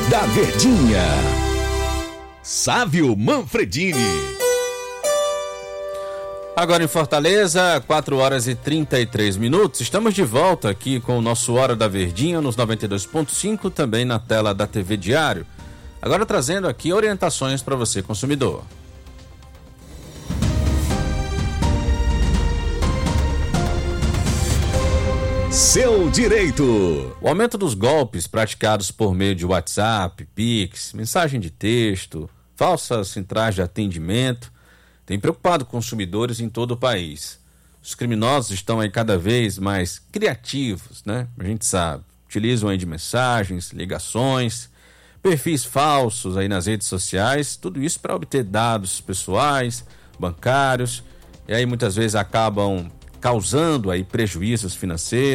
da Verdinha. Sávio Manfredini. Agora em Fortaleza, 4h33. Estamos de volta aqui com o nosso Hora da Verdinha nos 92.5, também na tela da TV Diário. Agora trazendo aqui orientações para você, consumidor. Seu direito. O aumento dos golpes praticados por meio de WhatsApp, Pix, mensagem de texto, falsas centrais de atendimento, tem preocupado consumidores em todo o país. Os criminosos estão aí cada vez mais criativos, né? A gente sabe, utilizam aí de mensagens, ligações, perfis falsos aí nas redes sociais, tudo isso para obter dados pessoais, bancários, e aí muitas vezes acabam causando aí prejuízos financeiros.